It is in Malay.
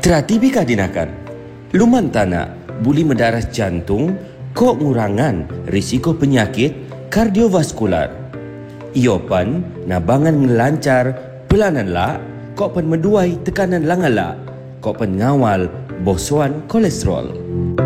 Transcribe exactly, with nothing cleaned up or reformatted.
Terhati bika dinakan. Luman tanah, buli mendaras jantung, kok ngurangan risiko penyakit kardiovaskular. Iopan, nabangan ngelancar, pelanan la, kok pen meduai tekanan langala, kok pen ngawal bosuan kolesterol.